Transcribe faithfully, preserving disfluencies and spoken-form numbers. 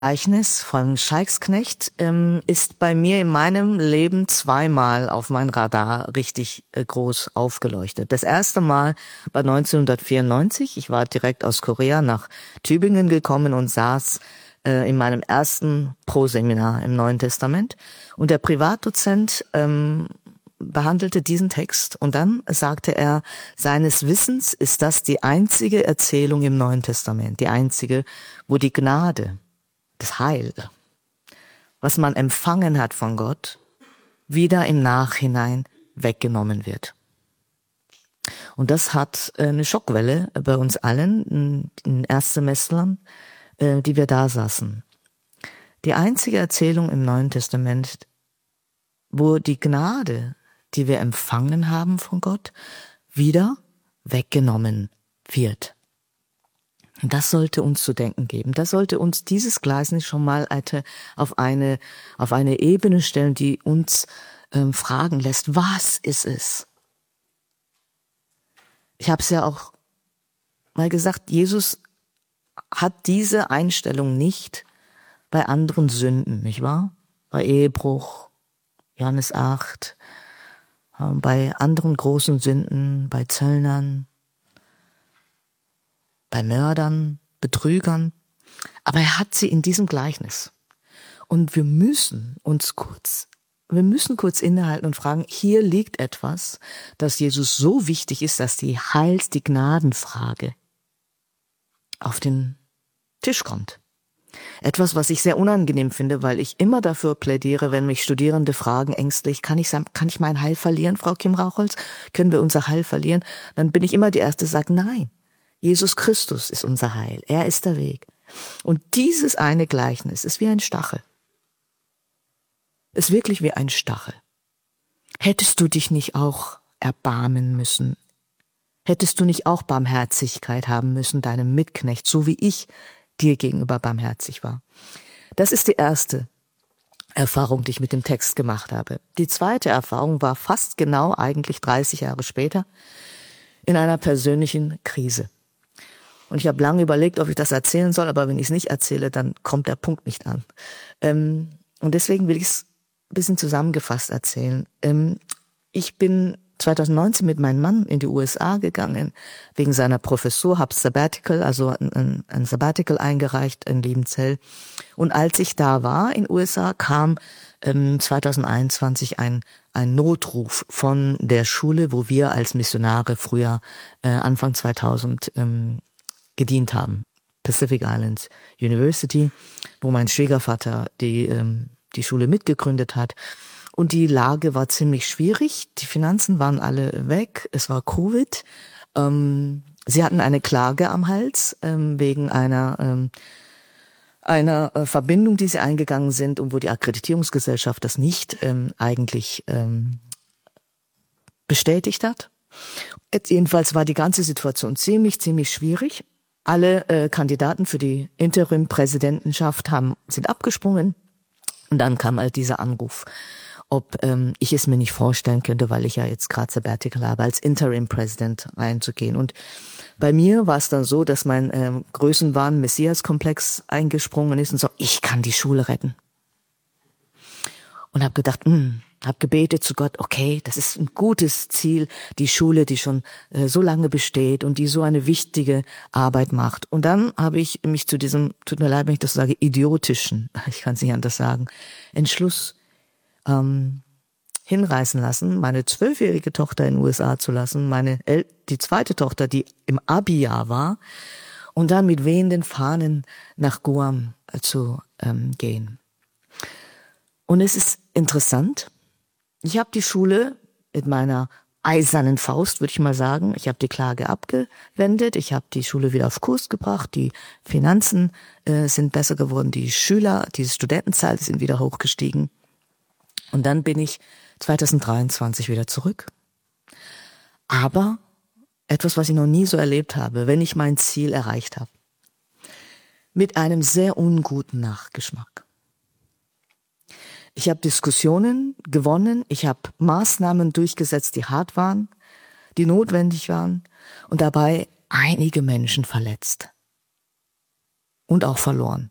Gleichnis von Scheiksknecht ähm, ist bei mir in meinem Leben zweimal auf mein Radar richtig äh, groß aufgeleuchtet. Das erste Mal war neunzehnhundertvierundneunzig. Ich war direkt aus Korea nach Tübingen gekommen und saß äh, in meinem ersten Pro-Seminar im Neuen Testament. Und der Privatdozent ähm, behandelte diesen Text und dann sagte er, seines Wissens ist das die einzige Erzählung im Neuen Testament, die einzige, wo die Gnade, das Heil, was man empfangen hat von Gott, wieder im Nachhinein weggenommen wird. Und das hat eine Schockwelle bei uns allen, in Erstsemestlern, die wir da saßen. Die einzige Erzählung im Neuen Testament, wo die Gnade, die wir empfangen haben von Gott, wieder weggenommen wird. Und das sollte uns zu denken geben. Das sollte uns dieses Gleichnis schon mal auf eine, auf eine Ebene stellen, die uns ähm, fragen lässt, was ist es? Ich habe es ja auch mal gesagt, Jesus hat diese Einstellung nicht bei anderen Sünden, nicht wahr? Bei Ehebruch, Johannes acht, bei anderen großen Sünden, bei Zöllnern, bei Mördern, Betrügern. Aber er hat sie in diesem Gleichnis. Und wir müssen uns kurz, wir müssen kurz innehalten und fragen, hier liegt etwas, das Jesus so wichtig ist, dass die Heils-, die Gnadenfrage auf den Tisch kommt. Etwas, was ich sehr unangenehm finde, weil ich immer dafür plädiere, wenn mich Studierende fragen, ängstlich, kann ich, kann ich mein Heil verlieren, Frau Kim Raucholz? Können wir unser Heil verlieren? Dann bin ich immer die Erste, die sagt, nein. Jesus Christus ist unser Heil. Er ist der Weg. Und dieses eine Gleichnis ist wie ein Stachel. Ist wirklich wie ein Stachel. Hättest du dich nicht auch erbarmen müssen? Hättest du nicht auch Barmherzigkeit haben müssen, deinem Mitknecht, so wie ich dir gegenüber barmherzig war? Das ist die erste Erfahrung, die ich mit dem Text gemacht habe. Die zweite Erfahrung war fast genau eigentlich dreißig Jahre später in einer persönlichen Krise. Und ich habe lange überlegt, ob ich das erzählen soll, aber wenn ich es nicht erzähle, dann kommt der Punkt nicht an. Ähm, und deswegen will ich es ein bisschen zusammengefasst erzählen. Ähm, ich bin zweitausendneunzehn mit meinem Mann in die U S A gegangen, wegen seiner Professur, habe Sabbatical, also ein, ein, ein Sabbatical eingereicht in Liebenzell. Und als ich da war in den U S A, kam ähm, zweitausendeinundzwanzig ein, ein Notruf von der Schule, wo wir als Missionare früher, äh, Anfang zweitausend, ähm, gedient haben. Pacific Islands University, wo mein Schwiegervater die, ähm, die Schule mitgegründet hat. Und die Lage war ziemlich schwierig. Die Finanzen waren alle weg. Es war Covid. Ähm, sie hatten eine Klage am Hals ähm, wegen einer, ähm, einer äh, Verbindung, die sie eingegangen sind und wo die Akkreditierungsgesellschaft das nicht ähm, eigentlich ähm, bestätigt hat. Jetzt jedenfalls war die ganze Situation ziemlich, ziemlich schwierig. Alle äh, Kandidaten für die Interim-Präsidentenschaft haben, sind abgesprungen. Und dann kam halt dieser Anruf, ob ähm, ich es mir nicht vorstellen könnte, weil ich ja jetzt gerade Sabbatical habe, als Interim-Präsident reinzugehen. Und bei mir war es dann so, dass mein ähm, Größenwahn Messias-Komplex eingesprungen ist und so, ich kann die Schule retten. Und habe gedacht, hm, habe gebetet zu Gott, okay, das ist ein gutes Ziel, die Schule, die schon äh, so lange besteht und die so eine wichtige Arbeit macht. Und dann habe ich mich zu diesem, tut mir leid, wenn ich das sage, idiotischen, ich kann es nicht anders sagen, Entschluss ähm, hinreißen lassen, meine zwölfjährige Tochter in den U S A zu lassen, meine El- die zweite Tochter, die im Abi-Jahr war, und dann mit wehenden Fahnen nach Guam äh, zu ähm, gehen. Und es ist interessant, ich habe die Schule mit meiner eisernen Faust, würde ich mal sagen, ich habe die Klage abgewendet, ich habe die Schule wieder auf Kurs gebracht, die Finanzen äh, sind besser geworden, die Schüler, die Studentenzahl sind wieder hochgestiegen. Und dann bin ich zweitausenddreiundzwanzig wieder zurück. Aber etwas, was ich noch nie so erlebt habe, wenn ich mein Ziel erreicht habe. Mit einem sehr unguten Nachgeschmack. Ich habe Diskussionen gewonnen, ich habe Maßnahmen durchgesetzt, die hart waren, die notwendig waren und dabei einige Menschen verletzt und auch verloren.